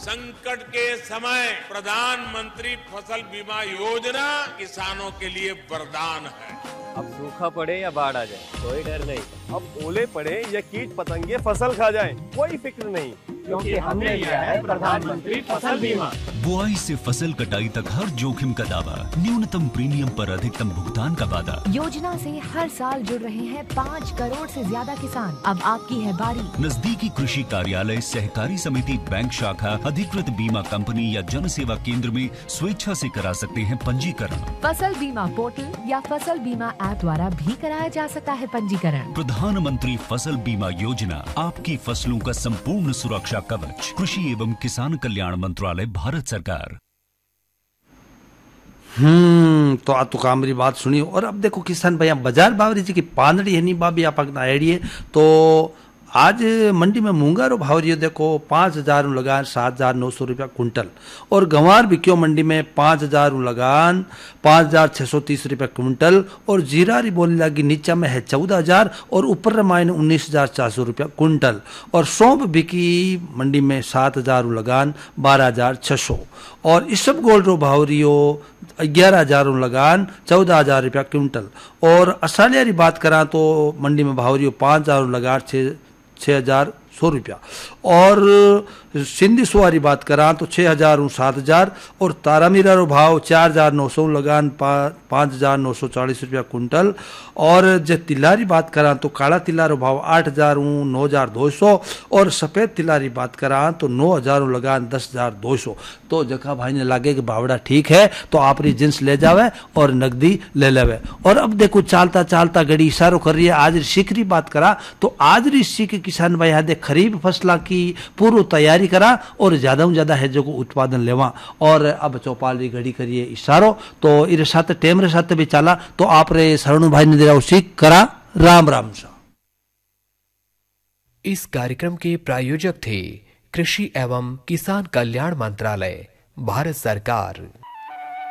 संकट के समय प्रधानमंत्री फसल बीमा योजना किसानों के लिए वरदान है। अब सूखा पड़े या बाढ़ आ जाए कोई डर नहीं। अब ओले पड़े या कीट पतंगे फसल खा जाएं, कोई फिक्र नहीं, क्योंकि हमने लिया है प्रधानमंत्री फसल बीमा। बुआई से फसल कटाई तक हर जोखिम का दावा, न्यूनतम प्रीमियम पर अधिकतम भुगतान का वादा। योजना से हर साल जुड़ रहे हैं 5 करोड़ से ज्यादा किसान। अब आपकी है बारी। नजदीकी कृषि कार्यालय, सहकारी समिति, बैंक शाखा, अधिकृत बीमा कंपनी या जन सेवा केंद्र में स्वेच्छा से करा सकते हैं पंजीकरण। फसल बीमा पोर्टल या फसल बीमा ऐप द्वारा भी कराया जा सकता है पंजीकरण। प्रधानमंत्री फसल बीमा योजना, आपकी फसलों का संपूर्ण सुरक्षा कवच। कृषि एवं किसान कल्याण मंत्रालय, भारत सरकार। तो आ तो कामरी बात सुनी। और अब देखो किसान भैया बाजार भावरी जी की पांदड़ी है नहीं बाबी आप आइडिए। तो आज मंडी में मूंगा रो भाव रही देखो 5,000 लगान 7,900 रुपया कुंटल। और गंवार बिक्यो मंडी में 5,000 लगान 5,630 रुपया कुंटल। और जीरा री बोली लगी नीचा में है 14,000 और ऊपर रमायन 19,400 रुपया कुंटल। और सौंप बिकी मंडी में 7,000 लगान 12,600। और इसबगोल रो भाव रियो 11,000 लगान 14,000 रुपया क्विंटल। और असालिया री बात करा तो मंडी में भाव रियो 5,000 लगान 6,100 रुपया। और सिंधी सुवारी बात करा तो 6,000 7,000। और तारामीरा रो भाव 4,900 लगान 5,940 रुपया कुंटल। और जे तिलारी बात करा तो काला तिला रो भाव 8,000 9,200। और सफेद तिलारी बात करा तो 9,000 लगान 10,200। तो जखा भाई ने लागे कि बावड़ा ठीक है तो आप री जिन्स ले जावे और नकदी ले लेवे। और अब देखो चालता चालता घड़ी इशारो कर रही है। आज ऋषि की बात करा तो आज ऋषि के किसान भाई यहाँ खरीफ फसला की पूरी तैयारी करा और ज्यादा से ज्यादा है जो उत्पादन लेवा। और अब चौपाल री घड़ी करिए इशारो तो इरे साथ टेम रे साथ भी चला। तो आप रे शरणु भाई ने दिला सीख करा। राम राम सा। इस कार्यक्रम के प्रायोजक थे कृषि एवं किसान कल्याण मंत्रालय, भारत सरकार।